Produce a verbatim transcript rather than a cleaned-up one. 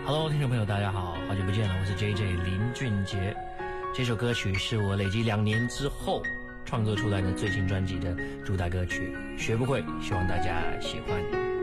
Hello， 听众朋友，大家好，好久不见了，我是 J J 林俊杰。这首歌曲是我累积两年之后创作出来的最新专辑的主打歌曲，学不会，希望大家喜欢。